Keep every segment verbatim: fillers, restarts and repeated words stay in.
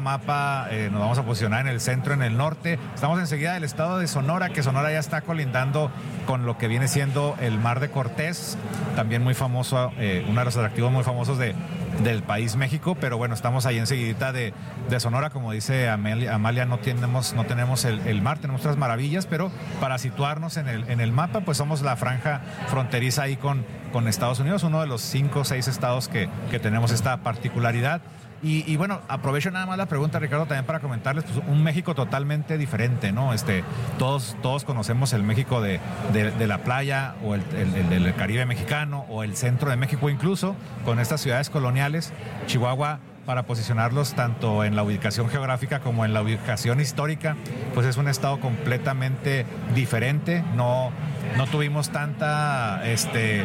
mapa, eh, nos vamos a posicionar en el centro, en el norte. Estamos enseguida del estado de Sonora, que Sonora ya está colindando con lo que viene siendo el Mar de Cortés, también muy famoso, eh, uno de los atractivos muy famosos de, del país México, pero bueno, estamos ahí enseguidita de, de Sonora, como dice Amalia, Amalia no tenemos, no tenemos el, el mar, tenemos otras maravillas, pero para situarnos en el, en el mapa, pues somos la franja fronteriza ahí con, con Estados Unidos, uno de los cinco o seis estados que, que tenemos esta particularidad. Y, y bueno, aprovecho nada más la pregunta, Ricardo, también para comentarles, pues, un México totalmente diferente, ¿no? Este, todos, todos conocemos el México de, de, de la playa, o el, el, el, el Caribe mexicano, o el centro de México incluso, con estas ciudades coloniales. Chihuahua, para posicionarlos tanto en la ubicación geográfica como en la ubicación histórica, pues es un estado completamente diferente. No, no tuvimos tanta este,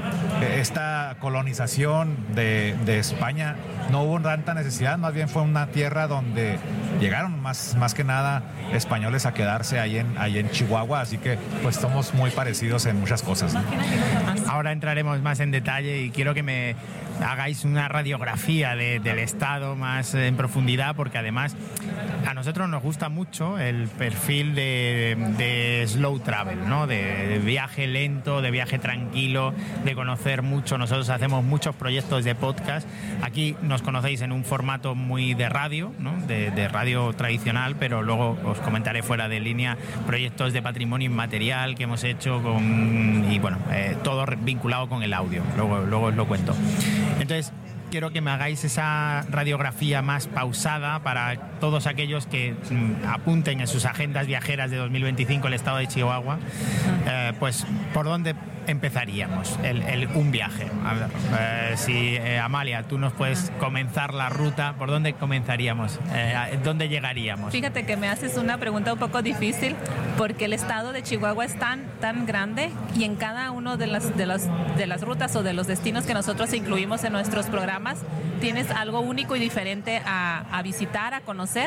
esta colonización de, de España, no hubo tanta necesidad, más bien fue una tierra donde llegaron más, más que nada españoles a quedarse ahí en, ahí en Chihuahua, así que pues somos muy parecidos en muchas cosas. Ahora entraremos más en detalle y quiero que me hagáis una radiografía de, del estado más en profundidad, porque además a nosotros nos gusta mucho el perfil de, de slow travel, ¿no? De, de viaje lento, de viaje tranquilo, de conocer mucho. Nosotros hacemos muchos proyectos de podcast. Aquí nos conocéis en un formato muy de radio, ¿no? de, de radio tradicional, pero luego os comentaré fuera de línea proyectos de patrimonio inmaterial que hemos hecho con, y bueno, eh, todo vinculado con el audio. Luego, luego os lo cuento. Entonces, quiero que me hagáis esa radiografía más pausada para todos aquellos que mm, apunten en sus agendas viajeras de dos mil veinticinco el estado de Chihuahua. Eh, pues, ¿por dónde empezaríamos el, el, un viaje? A ver, eh, si eh, Amalia, tú nos puedes comenzar la ruta, ¿por dónde comenzaríamos? Eh, ¿Dónde llegaríamos? Fíjate que me haces una pregunta un poco difícil, porque el estado de Chihuahua es tan, tan grande, y en cada uno de las, de, las, de las rutas o de los destinos que nosotros incluimos en nuestros programas, tienes algo único y diferente a, a visitar, a conocer.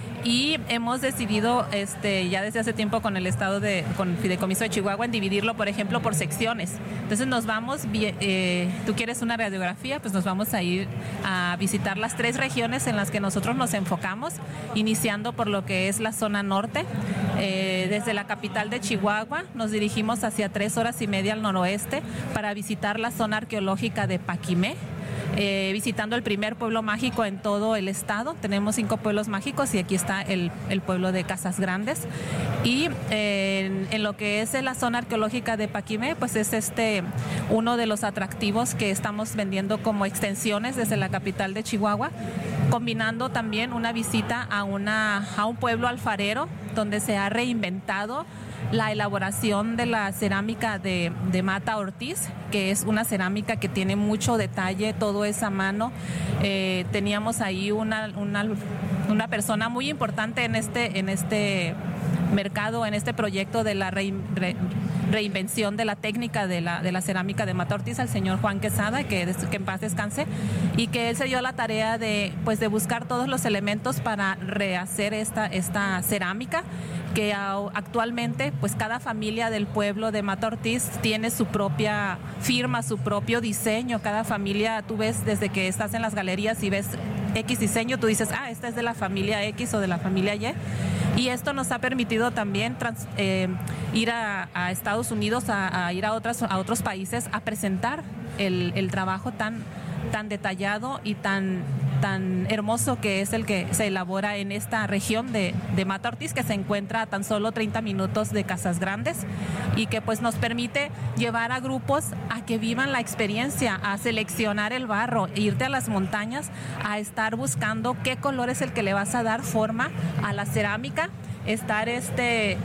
Y hemos decidido este, ya desde hace tiempo con el estado de, con el Fideicomiso de Chihuahua, en dividirlo, por ejemplo, por secciones. Entonces nos vamos, eh, tú quieres una radiografía, pues nos vamos a ir a visitar las tres regiones en las que nosotros nos enfocamos, iniciando por lo que es la zona norte. Eh, desde la capital de Chihuahua nos dirigimos hacia tres horas y media al noroeste para visitar la zona arqueológica de Paquimé. Eh, visitando el primer pueblo mágico en todo el estado. Tenemos cinco pueblos mágicos y aquí está el, el pueblo de Casas Grandes. Y eh, en, en lo que es la zona arqueológica de Paquimé, pues es este uno de los atractivos que estamos vendiendo como extensiones desde la capital de Chihuahua, combinando también una visita a, una, a un pueblo alfarero donde se ha reinventado la elaboración de la cerámica de, de Mata Ortiz, que es una cerámica que tiene mucho detalle, todo es a mano. Eh, teníamos ahí una, una, una persona muy importante en este, en este mercado, en este proyecto de la re, re, reinvención de la técnica de la, de la cerámica de Mata Ortiz, al señor Juan Quesada, que, que en paz descanse, y que él se dio la tarea de, pues, de buscar todos los elementos para rehacer esta, esta cerámica, que actualmente pues cada familia del pueblo de Mata Ortiz tiene su propia firma, su propio diseño. Cada familia, tú ves desde que estás en las galerías y ves X diseño, tú dices, ah, esta es de la familia X o de la familia Y. Y esto nos ha permitido también trans, eh, ir a, a Estados Unidos, a, a ir a, otras, a otros países a presentar el, el trabajo tan, tan detallado y tan, tan hermoso que es el que se elabora en esta región de, de Mata Ortiz, que se encuentra a tan solo treinta minutos de Casas Grandes, y que pues nos permite llevar a grupos a que vivan la experiencia, a seleccionar el barro, irte a las montañas, a estar buscando qué color es el que le vas a dar forma a la cerámica, estar este,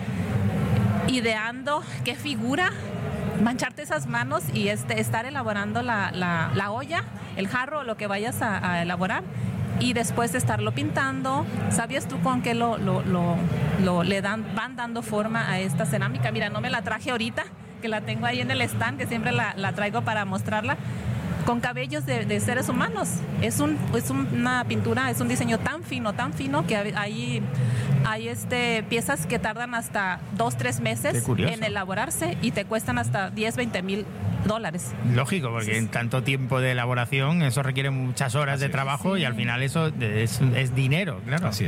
ideando qué figura, mancharte esas manos y este, estar elaborando la, la, la olla, el jarro, lo que vayas a, a elaborar, y después estarlo pintando. ¿Sabías tú con qué lo, lo, lo, lo le dan, van dando forma a esta cerámica? Mira, no me la traje ahorita, que la tengo ahí en el stand, que siempre la, la traigo para mostrarla, con cabellos de, de seres humanos. Es, un, es una pintura, es un diseño tan fino, tan fino, que hay, hay este, piezas que tardan hasta dos, tres meses en elaborarse y te cuestan hasta diez, veinte mil dólares. Lógico, porque sí, en tanto tiempo de elaboración eso requiere muchas horas Así de trabajo, sí. Y al final eso es, es dinero, claro. Así es.